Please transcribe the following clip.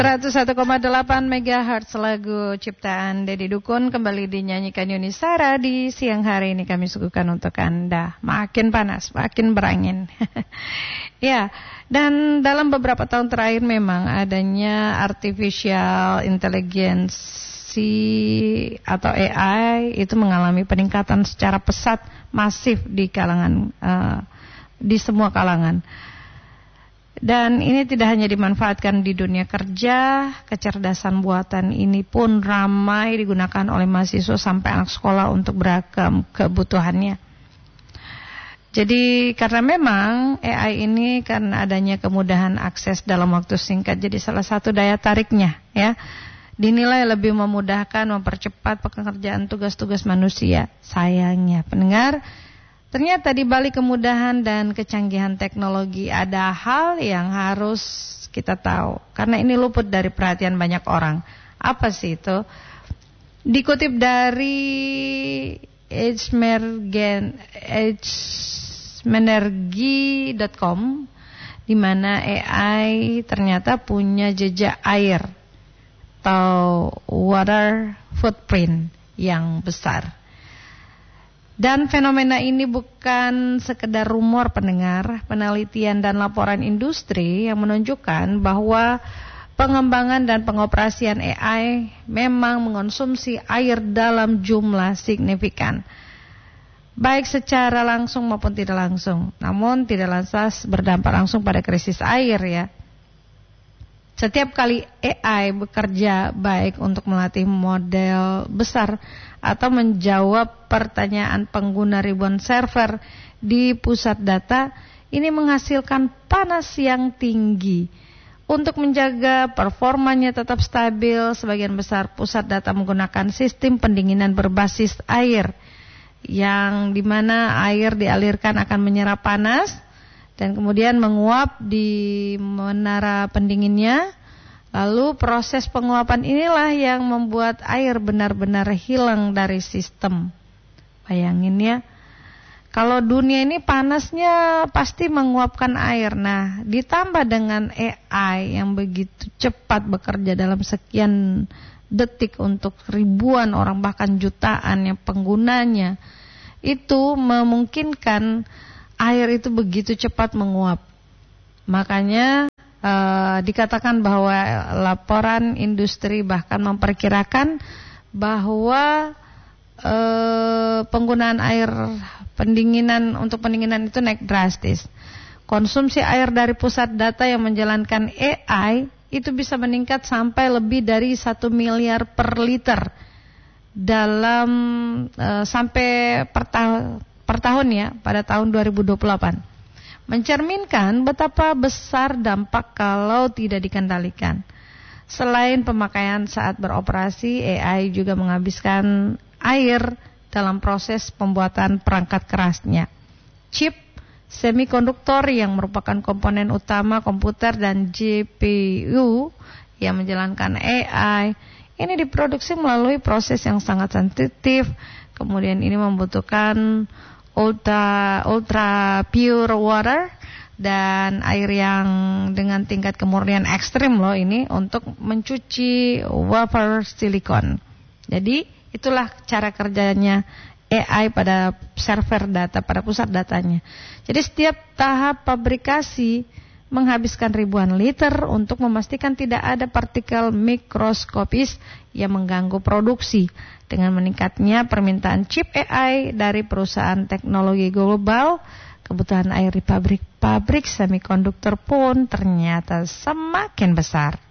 101,8 MHz lagu ciptaan Deddy Dukun kembali dinyanyikan Yuni Sara di siang hari ini kami suguhkan untuk Anda. Makin panas, makin berangin. Ya, dan dalam beberapa tahun terakhir memang adanya artificial intelligence atau AI itu mengalami peningkatan secara pesat masif di kalangan di semua kalangan. Dan ini tidak hanya dimanfaatkan di dunia kerja, kecerdasan buatan ini pun ramai digunakan oleh mahasiswa sampai anak sekolah untuk beragam kebutuhannya. Jadi karena memang AI ini karena adanya kemudahan akses dalam waktu singkat, jadi salah satu daya tariknya ya, dinilai lebih memudahkan, mempercepat pekerjaan tugas-tugas manusia. Sayangnya pendengar, ternyata di balik kemudahan dan kecanggihan teknologi ada hal yang harus kita tahu. Karena ini luput dari perhatian banyak orang. Apa sih itu? Dikutip dari hmenergy.com, di mana AI ternyata punya jejak air atau water footprint yang besar. Dan fenomena ini bukan sekedar rumor pendengar, penelitian dan laporan industri yang menunjukkan bahwa pengembangan dan pengoperasian AI memang mengonsumsi air dalam jumlah signifikan. Baik secara langsung maupun tidak langsung. Namun tidak lantas berdampak langsung pada krisis air ya. Setiap kali AI bekerja baik untuk melatih model besar atau menjawab pertanyaan pengguna ribuan server di pusat data, ini menghasilkan panas yang tinggi. Untuk menjaga performanya tetap stabil, sebagian besar pusat data menggunakan sistem pendinginan berbasis air, yang dimana air dialirkan akan menyerap panas dan kemudian menguap di menara pendinginnya. Lalu proses penguapan inilah yang membuat air benar-benar hilang dari sistem. Bayangin ya, kalau dunia ini panasnya pasti menguapkan air. Nah, ditambah dengan AI yang begitu cepat bekerja dalam sekian detik untuk ribuan orang bahkan jutaan yang penggunanya, itu memungkinkan air itu begitu cepat menguap. Makanya dikatakan bahwa laporan industri bahkan memperkirakan bahwa penggunaan air pendinginan untuk pendinginan itu naik drastis. Konsumsi air dari pusat data yang menjalankan AI itu bisa meningkat sampai lebih dari 1 miliar per liter dalam sampai per tahun ya, pada tahun 2028. Mencerminkan betapa besar dampak kalau tidak dikendalikan. Selain pemakaian saat beroperasi, AI juga menghabiskan air dalam proses pembuatan perangkat kerasnya. Chip semikonduktor yang merupakan komponen utama komputer dan GPU yang menjalankan AI, ini diproduksi melalui proses yang sangat sensitif. Kemudian ini membutuhkan ultra pure water dan air yang dengan tingkat kemurnian ekstrim loh ini untuk mencuci wafer silikon. Jadi itulah cara kerjanya AI pada server data, pada pusat datanya. Jadi setiap tahap fabrikasi menghabiskan ribuan liter untuk memastikan tidak ada partikel mikroskopis yang mengganggu produksi. Dengan meningkatnya permintaan chip AI dari perusahaan teknologi global, kebutuhan air di pabrik semikonduktor pun ternyata semakin besar.